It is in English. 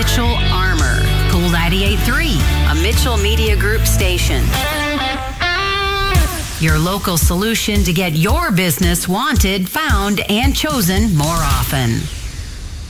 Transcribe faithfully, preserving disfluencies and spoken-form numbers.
Mitchell Armor. Cool ninety-eight point three, a Mitchell Media Group station. Your local solution to get your business wanted, found, and chosen more often.